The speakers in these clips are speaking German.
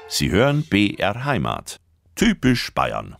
Sie hören BR Heimat. Typisch Bayern.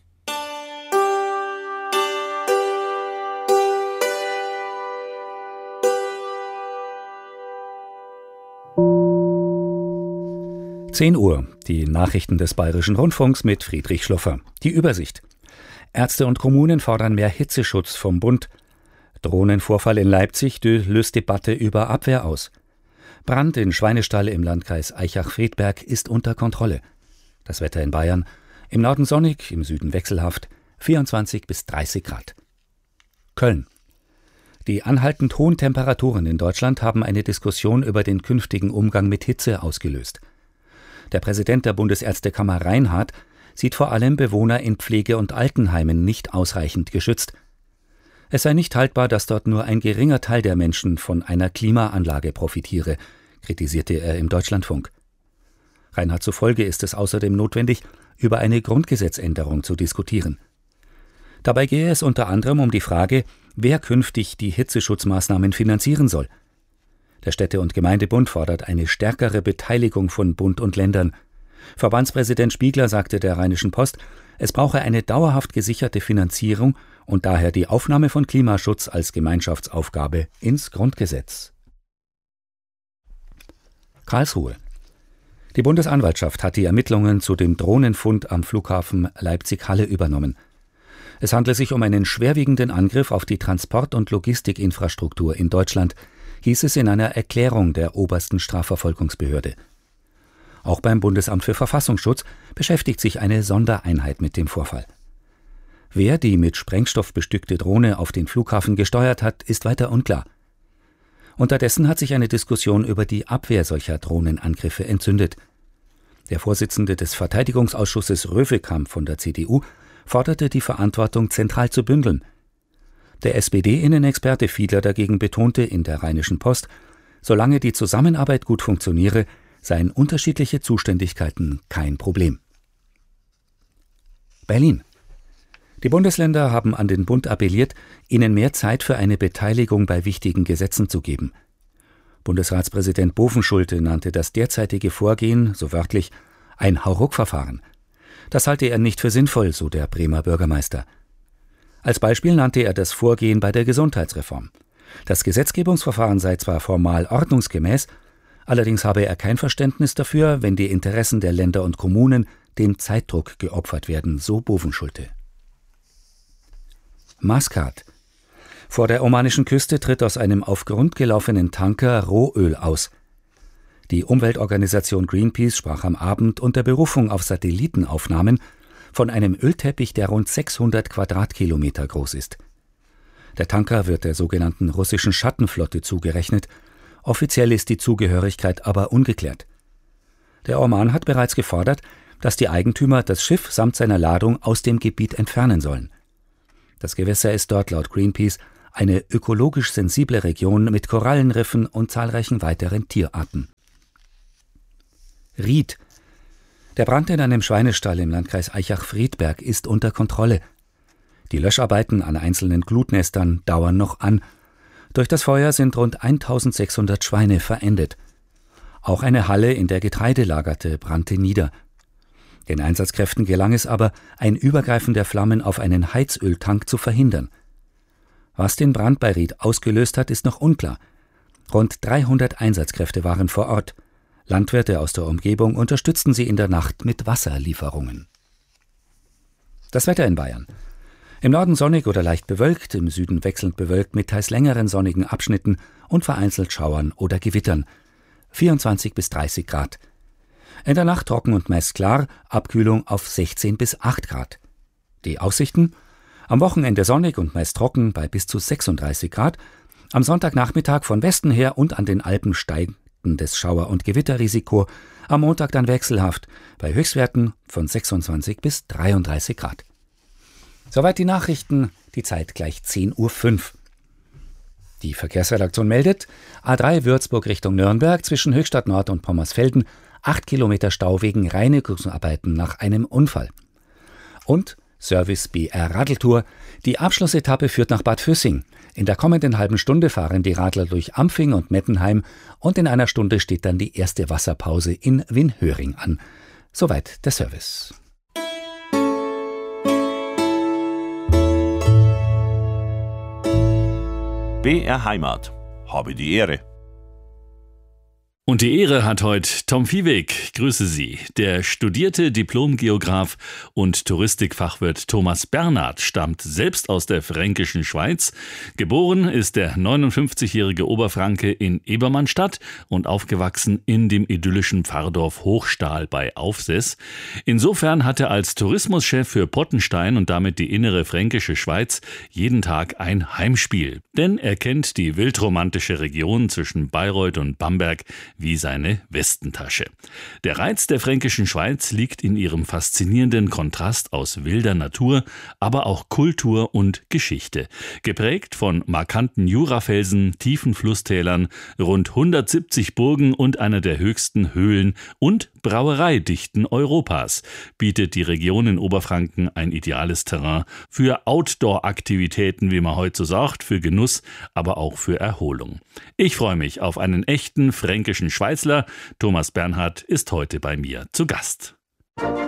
Uhr, die Nachrichten des Bayerischen Rundfunks mit Friedrich Schloffer. Die Übersicht. Ärzte und Kommunen fordern mehr Hitzeschutz vom Bund. Drohnenvorfall in Leipzig löst Debatte über Abwehr aus. Brand in Schweinestall im Landkreis Aichach-Friedberg ist unter Kontrolle. Das Wetter in Bayern: im Norden sonnig, im Süden wechselhaft, 24 bis 30 Grad. Köln. Die anhaltend hohen Temperaturen in Deutschland haben eine Diskussion über den künftigen Umgang mit Hitze ausgelöst. Der Präsident der Bundesärztekammer Reinhardt sieht vor allem Bewohner in Pflege- und Altenheimen nicht ausreichend geschützt. Es sei nicht haltbar, dass dort nur ein geringer Teil der Menschen von einer Klimaanlage profitiere, kritisierte er im Deutschlandfunk. Reinhardt zufolge ist es außerdem notwendig, über eine Grundgesetzänderung zu diskutieren. Dabei gehe es unter anderem um die Frage, wer künftig die Hitzeschutzmaßnahmen finanzieren soll. Der Städte- und Gemeindebund fordert eine stärkere Beteiligung von Bund und Ländern. Verbandspräsident Spiegler sagte der Rheinischen Post, es brauche eine dauerhaft gesicherte Finanzierung und daher die Aufnahme von Klimaschutz als Gemeinschaftsaufgabe ins Grundgesetz. Karlsruhe. Die Bundesanwaltschaft hat die Ermittlungen zu dem Drohnenfund am Flughafen Leipzig-Halle übernommen. Es handle sich um einen schwerwiegenden Angriff auf die Transport- und Logistikinfrastruktur in Deutschland, hieß es in einer Erklärung der obersten Strafverfolgungsbehörde. Auch beim Bundesamt für Verfassungsschutz beschäftigt sich eine Sondereinheit mit dem Vorfall. Wer die mit Sprengstoff bestückte Drohne auf den Flughafen gesteuert hat, ist weiter unklar. Unterdessen hat sich eine Diskussion über die Abwehr solcher Drohnenangriffe entzündet. Der Vorsitzende des Verteidigungsausschusses Röwekamp von der CDU forderte, die Verantwortung zentral zu bündeln. Der SPD-Innenexperte Fiedler dagegen betonte in der Rheinischen Post, solange die Zusammenarbeit gut funktioniere, seien unterschiedliche Zuständigkeiten kein Problem. Berlin. Die Bundesländer haben an den Bund appelliert, ihnen mehr Zeit für eine Beteiligung bei wichtigen Gesetzen zu geben. Bundesratspräsident Bovenschulte nannte das derzeitige Vorgehen, so wörtlich, ein Hauruck-Verfahren. Das halte er nicht für sinnvoll, so der Bremer Bürgermeister. Als Beispiel nannte er das Vorgehen bei der Gesundheitsreform. Das Gesetzgebungsverfahren sei zwar formal ordnungsgemäß, allerdings habe er kein Verständnis dafür, wenn die Interessen der Länder und Kommunen dem Zeitdruck geopfert werden, so Bovenschulte. Maskat. Vor der omanischen Küste tritt aus einem auf Grund gelaufenen Tanker Rohöl aus. Die Umweltorganisation Greenpeace sprach am Abend unter Berufung auf Satellitenaufnahmen von einem Ölteppich, der rund 600 Quadratkilometer groß ist. Der Tanker wird der sogenannten russischen Schattenflotte zugerechnet. Offiziell ist die Zugehörigkeit aber ungeklärt. Der Oman hat bereits gefordert, dass die Eigentümer das Schiff samt seiner Ladung aus dem Gebiet entfernen sollen. Das Gewässer ist dort laut Greenpeace eine ökologisch sensible Region mit Korallenriffen und zahlreichen weiteren Tierarten. Ried. Der Brand in einem Schweinestall im Landkreis Aichach-Friedberg ist unter Kontrolle. Die Löscharbeiten an einzelnen Glutnestern dauern noch an. Durch das Feuer sind rund 1600 Schweine verendet. Auch eine Halle, in der Getreide lagerte, brannte nieder. Den Einsatzkräften gelang es aber, ein Übergreifen der Flammen auf einen Heizöltank zu verhindern. Was den Brand bei Ried ausgelöst hat, ist noch unklar. Rund 300 Einsatzkräfte waren vor Ort. Landwirte aus der Umgebung unterstützten sie in der Nacht mit Wasserlieferungen. Das Wetter in Bayern. Im Norden sonnig oder leicht bewölkt, im Süden wechselnd bewölkt mit teils längeren sonnigen Abschnitten und vereinzelt Schauern oder Gewittern. 24 bis 30 Grad. In der Nacht trocken und meist klar, Abkühlung auf 16 bis 8 Grad. Die Aussichten: am Wochenende sonnig und meist trocken bei bis zu 36 Grad, am Sonntagnachmittag von Westen her und an den Alpen steigendes Schauer- und Gewitterrisiko, am Montag dann wechselhaft, bei Höchstwerten von 26 bis 33 Grad. Soweit die Nachrichten, die Zeit gleich 10:05 Uhr. Die Verkehrsredaktion meldet: A3 Würzburg Richtung Nürnberg zwischen Höchstadt Nord und Pommersfelden, 8 Kilometer Stau wegen Reinigungsarbeiten nach einem Unfall. Und Service BR Radeltour. Die Abschlussetappe führt nach Bad Füssing. In der kommenden halben Stunde fahren die Radler durch Ampfing und Mettenheim und in einer Stunde steht dann die erste Wasserpause in Winhöring an. Soweit der Service. BR Heimat. Habe die Ehre. Und die Ehre hat heute Tom Viehweg. Grüße Sie. Der studierte Diplom-Geograf und Touristikfachwirt Thomas Bernhard stammt selbst aus der fränkischen Schweiz. Geboren ist der 59-jährige Oberfranke in Ebermannstadt und aufgewachsen in dem idyllischen Pfarrdorf Hochstahl bei Aufsess. Insofern hat er als Tourismuschef für Pottenstein und damit die innere fränkische Schweiz jeden Tag ein Heimspiel. Denn er kennt die wildromantische Region zwischen Bayreuth und Bamberg wie seine Westentasche. Der Reiz der fränkischen Schweiz liegt in ihrem faszinierenden Kontrast aus wilder Natur, aber auch Kultur und Geschichte. Geprägt von markanten Jurafelsen, tiefen Flusstälern, rund 170 Burgen und einer der höchsten Höhlen und Brauereidichten Europas, bietet die Region in Oberfranken ein ideales Terrain für Outdoor-Aktivitäten, wie man heute so sagt, für Genuss, aber auch für Erholung. Ich freue mich auf einen echten fränkischen Schweizler. Thomas Bernhard ist heute bei mir zu Gast.